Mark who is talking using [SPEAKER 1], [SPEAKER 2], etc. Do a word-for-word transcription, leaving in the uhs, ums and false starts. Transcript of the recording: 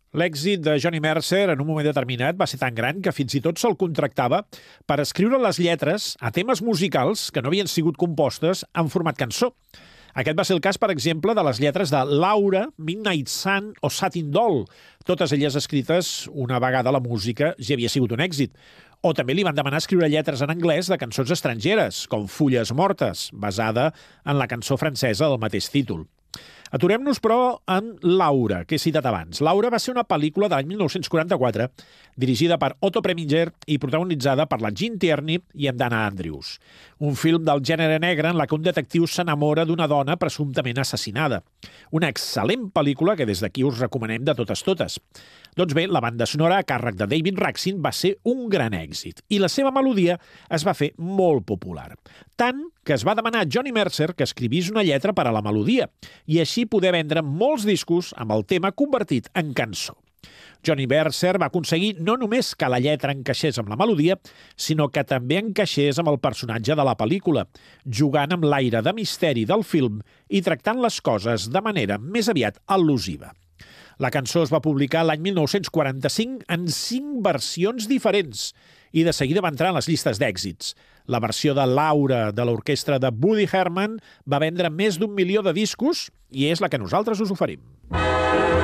[SPEAKER 1] L'èxit de Johnny Mercer en un moment determinat va ser tan gran que fins i tot se'l contractava per escriure les lletres a temes musicals que no havien sigut compostes en format cançó. Aquest va ser el cas, per exemple, de les lletres de Laura, Midnight Sun o Satin Doll, totes elles escrites una vegada la música ja havia sigut un èxit. O també li van demanar escriure lletres en anglès de cançons estrangeres, com Fulles mortes, basada en la cançó francesa del mateix títol. Aturem-nos, però, en Laura, que he citat abans. Laura va ser una pel·lícula de l'any mil nou-cents quaranta-quatre, dirigida per Otto Preminger i protagonitzada per la Jean Tierney i en Dana Andrews. Un film del gènere negre en la que un detectiu s'enamora d'una dona presumptament assassinada. Una excel·lent pel·lícula que des d'aquí us recomanem de totes totes. Doncs bé, la banda sonora a càrrec de David Raksin va ser un gran èxit i la seva melodia es va fer molt popular. Tant que es va demanar a Johnny Mercer que escrivís una lletra per a la melodia i així poder vendre molts discos amb el tema convertit en cançó. Johnny Mercer va aconseguir no només que la lletra encaixés amb la melodia, sinó que també encaixés amb el personatge de la pel·lícula, jugant amb l'aire de misteri del film i tractant les coses de manera més aviat al·lusiva. La cançó es va publicar l'any mil nou-cents quaranta-cinc en cinc versions diferents i de seguida va entrar en les llistes d'èxits. La versió de Laura de l'orquestra de Woody Herman va vendre més d'un milió de discos i és la que nosaltres us oferim.